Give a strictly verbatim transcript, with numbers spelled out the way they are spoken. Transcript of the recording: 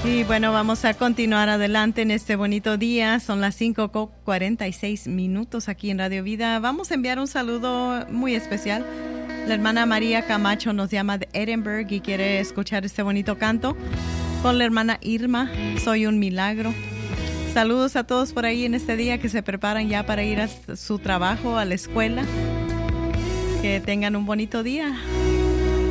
Y bueno, vamos a continuar adelante en este bonito día. Son las cinco con cuarenta y seis minutos aquí en Radio Vida. Vamos a enviar un saludo muy especial. La hermana María Camacho nos llama de Edinburgh y quiere escuchar este bonito canto con la hermana Irma, Soy un Milagro. Saludos a todos por ahí en este día que se preparan ya para ir a su trabajo, a la escuela. Que tengan un bonito día.